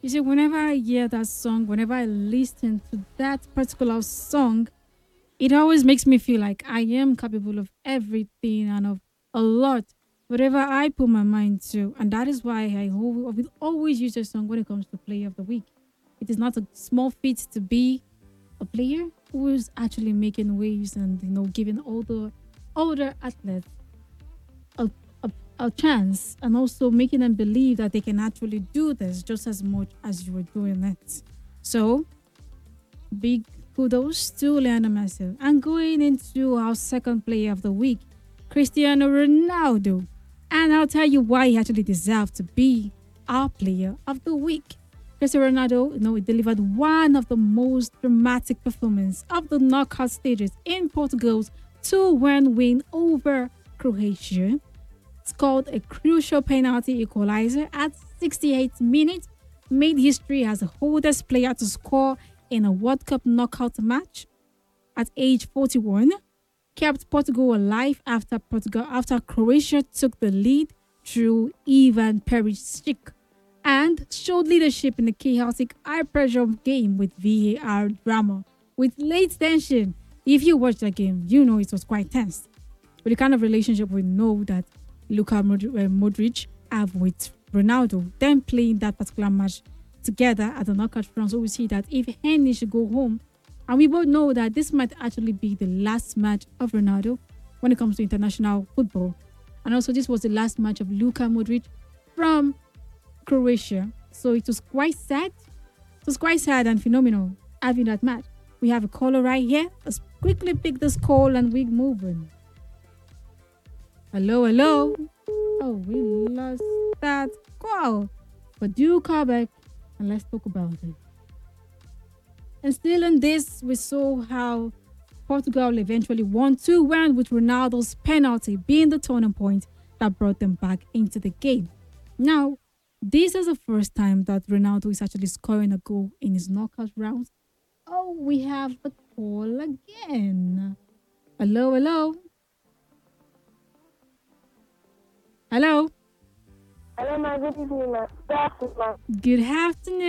You see, whenever I hear that song, whenever I listen to that particular song, it always makes me feel like I am capable of everything and of a lot, whatever I put my mind to. And that is why I will always use a song when it comes to player of the week. It is not a small feat to be a player who is actually making waves and giving all the older athletes a, a, a chance and also making them believe that they can actually do this just as much as you were doing it. So big kudos to Lionel Messi. And going into our second player of the week, Cristiano Ronaldo. And I'll tell you why he actually deserves to be our player of the week. Cristiano Ronaldo, he delivered one of the most dramatic performances of the knockout stages in Portugal's 2-1 win over Croatia. Scored a crucial penalty equalizer at 68 minutes, made history as the oldest player to score in a World Cup knockout match at age 41, kept Portugal alive after Croatia took the lead through Ivan Perisic, and showed leadership in a chaotic high-pressure game with VAR drama, with late tension. If you watch that game, you know it was quite tense. But the kind of relationship we know that Modric have with Ronaldo, them playing that particular match together at the knockout round. So we see that if any should go home, and we both know that this might actually be the last match of Ronaldo when it comes to international football. And also this was the last match of Luka Modric from Croatia. So it was quite sad. It was quite sad and phenomenal having that match. We have a caller right here. Let's quickly pick this call and we're moving. Hello, hello. Oh, we lost that call. But do call back and let's talk about it. And still in this, we saw how Portugal eventually won 2-1 with Ronaldo's penalty being the turning point that brought them back into the game. Now, this is the first time that Ronaldo is actually scoring a goal in his knockout rounds. Oh, we have a call again. Hello, hello. Hello. Hello, my good evening, ma. Good afternoon, ma. Good afternoon.